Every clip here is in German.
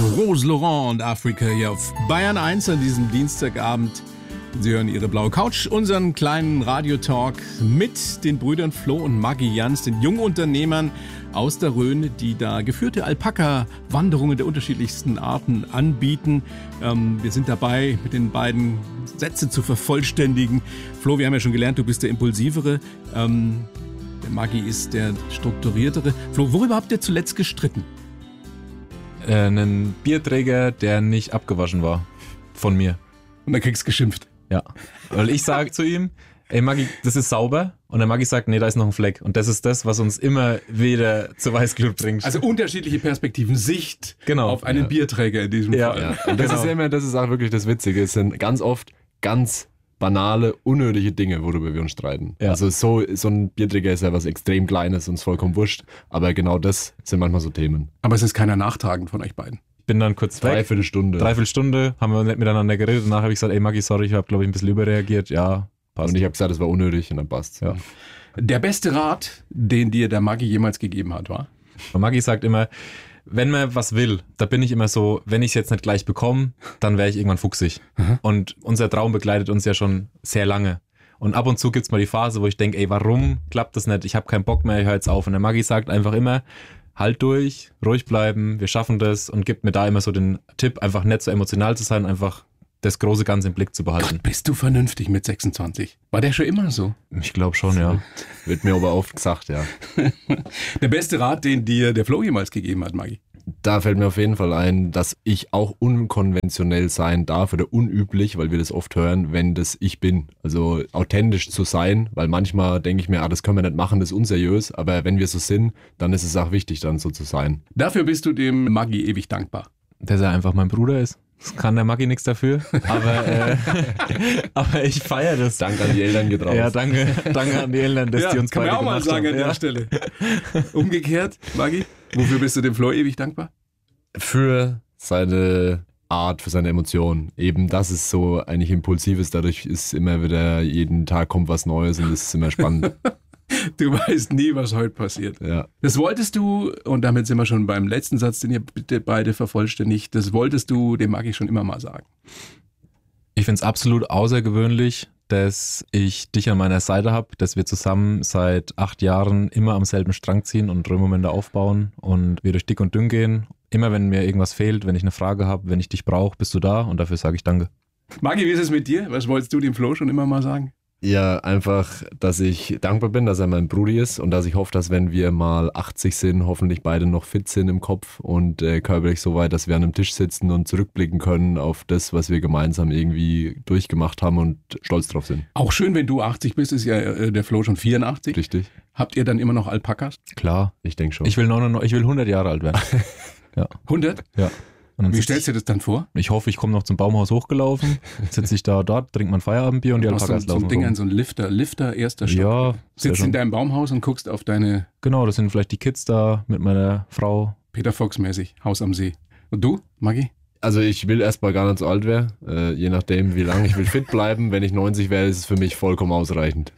Rose Laurent und Afrika hier auf Bayern 1 an diesem Dienstagabend. Sie hören Ihre blaue Couch, unseren kleinen Radiotalk mit den Brüdern Flo und Maggi Jans, den jungen Unternehmern aus der Rhön, die da geführte Alpaka-Wanderungen der unterschiedlichsten Arten anbieten. Wir sind dabei, mit den beiden Sätze zu vervollständigen. Flo, wir haben ja schon gelernt, du bist der Impulsivere. Der Maggi ist der strukturiertere. Flo, worüber habt ihr zuletzt gestritten? Einen Bierträger, der nicht abgewaschen war. Von mir. Und dann kriegst du geschimpft. Ja. Weil ich sage zu ihm, ey Maggi, das ist sauber. Und der Maggi sagt, nee, da ist noch ein Fleck. Und das ist das, was uns immer wieder zu Weißglut bringt. Also unterschiedliche Perspektiven, Sicht auf einen Ja. Bierträger in diesem Fall. Ja. Und das ist auch wirklich das Witzige. Es sind ganz oft ganz banale, unnötige Dinge, worüber wir uns streiten. Ja. Also so ein Bierträger ist ja was extrem Kleines, uns vollkommen wurscht. Aber genau das sind manchmal so Themen. Aber es ist keiner nachtragend von euch beiden. Ich bin dann kurz weg. Dreiviertelstunde, haben wir nicht miteinander geredet. Danach habe ich gesagt, ey Maggi, sorry, ich habe glaube ich ein bisschen überreagiert. Ja, passt. Und ich habe gesagt, das war unnötig und dann passt's. Ja. Der beste Rat, den dir der Maggi jemals gegeben hat, war? Maggi sagt immer, wenn man was will, da bin ich immer so, wenn ich es jetzt nicht gleich bekomme, dann wäre ich irgendwann fuchsig. Und unser Traum begleitet uns ja schon sehr lange. Und ab und zu gibt's mal die Phase, wo ich denke, ey, warum klappt das nicht? Ich habe keinen Bock mehr, ich höre jetzt auf. Und der Maggi sagt einfach immer, halt durch, ruhig bleiben, wir schaffen das und gibt mir da immer so den Tipp, einfach nicht so emotional zu sein, einfach das große Ganze im Blick zu behalten. Gott, bist du vernünftig mit 26? War der schon immer so? Ich glaube schon, ja. Wird mir aber oft gesagt, ja. Der beste Rat, den dir der Flo jemals gegeben hat, Maggi? Da fällt mir auf jeden Fall ein, dass ich auch unkonventionell sein darf oder unüblich, weil wir das oft hören, wenn das ich bin. Also authentisch zu sein, weil manchmal denke ich mir, das können wir nicht machen, das ist unseriös, aber wenn wir so sind, dann ist es auch wichtig, dann so zu sein. Dafür bist du dem Maggi ewig dankbar. Dass er einfach mein Bruder ist. Das kann der Maggi nichts dafür, aber ich feiere das. Danke an die Eltern geht raus. Ja, danke an die Eltern, dass die uns kann beide man auch mal gemacht sagen haben. an der Stelle. Umgekehrt, Maggi, wofür bist du dem Flo ewig dankbar? Für seine Art, für seine Emotionen. Eben, das ist so eigentlich Impulsives, dadurch ist immer wieder, jeden Tag kommt was Neues und es ist immer spannend. Du weißt nie, was heute passiert. Ja. Das wolltest du, und damit sind wir schon beim letzten Satz, den ihr bitte beide vervollständigt, das wolltest du dem Maggi schon immer mal sagen. Ich finde es absolut außergewöhnlich, dass ich dich an meiner Seite habe, dass wir zusammen seit 8 Jahren immer am selben Strang ziehen und Röhmmomente aufbauen und wir durch dick und dünn gehen. Immer wenn mir irgendwas fehlt, wenn ich eine Frage habe, wenn ich dich brauche, bist du da und dafür sage ich danke. Maggi, wie ist es mit dir? Was wolltest du dem Flo schon immer mal sagen? Ja, einfach, dass ich dankbar bin, dass er mein Brudi ist und dass ich hoffe, dass wenn wir mal 80 sind, hoffentlich beide noch fit sind im Kopf und körperlich so weit, dass wir an einem Tisch sitzen und zurückblicken können auf das, was wir gemeinsam irgendwie durchgemacht haben und stolz drauf sind. Auch schön, wenn du 80 bist, ist ja der Flo schon 84. Richtig? Habt ihr dann immer noch Alpakas? Klar. Ich denke schon. Ich will 100 Jahre alt werden. Ja. 100? Ja. Und dann Wie stellst du dir das dann vor? Ich hoffe, ich komme noch zum Baumhaus hochgelaufen, sitze ich dort, trinke mein Feierabendbier und die Alpakas laufen so ein Ding rum. an so ein Lifter, erster Stock. Ja. Sitzt in deinem Baumhaus und guckst auf deine... Genau, das sind vielleicht die Kids da mit meiner Frau. Peter Fox-mäßig, Haus am See. Und du, Maggi? Also ich will erstmal gar nicht so alt werden, je nachdem wie lange ich will fit bleiben. Wenn ich 90 wäre, ist es für mich vollkommen ausreichend.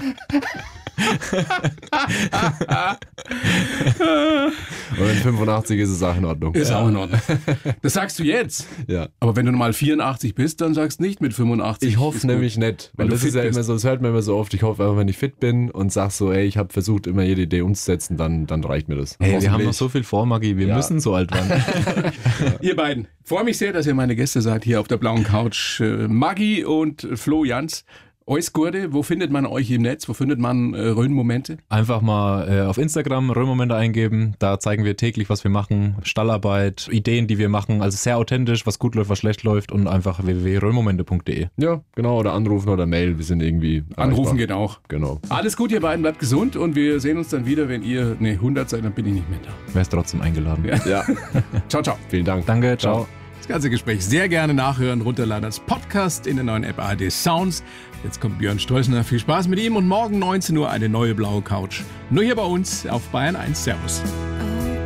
Und wenn 85 ist es auch in Ordnung. Ist auch in Ordnung. Das sagst du jetzt. Ja. Aber wenn du mal 84 bist, dann sagst du nicht mit 85. Ich hoffe ist nämlich gut. nicht, Wenn weil du das ist fit ja bist. immer so, das hört man immer so oft. Ich hoffe einfach, wenn ich fit bin und sag so, ey, ich habe versucht, immer jede Idee umzusetzen, dann reicht mir das. Hey, wir haben noch so viel vor, Maggi, wir müssen so alt werden. Ihr beiden, freue mich sehr, dass ihr meine Gäste seid hier auf der blauen Couch. Maggi und Flo Jans. Eus Gurde, wo findet man euch im Netz? Wo findet man Rhön-Momente? Einfach mal auf Instagram Rhön-Momente eingeben. Da zeigen wir täglich, was wir machen. Stallarbeit, Ideen, die wir machen. Also sehr authentisch, was gut läuft, was schlecht läuft. Und einfach www.rhönmomente.de. Ja, genau. Oder anrufen oder Mail. Wir sind irgendwie Anrufen geht auch. Genau. Alles gut, ihr beiden, bleibt gesund. Und wir sehen uns dann wieder, wenn ihr 100 seid, dann bin ich nicht mehr da. Wärst trotzdem eingeladen. Ja. Ciao, ciao. Vielen Dank. Danke, ciao. Das ganze Gespräch sehr gerne nachhören, runterladen als Podcast in der neuen App ARD Sounds. Jetzt kommt Björn Streusner. Viel Spaß mit ihm und morgen 19 Uhr eine neue blaue Couch. Nur hier bei uns auf Bayern 1. Servus.